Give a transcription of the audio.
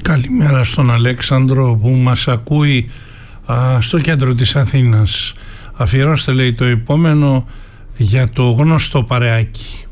Καλημέρα στον Αλέξανδρο που μας ακούει στο κέντρο της Αθήνας. Αφιερώστε, λέει, το επόμενο για το γνωστό παρεάκι.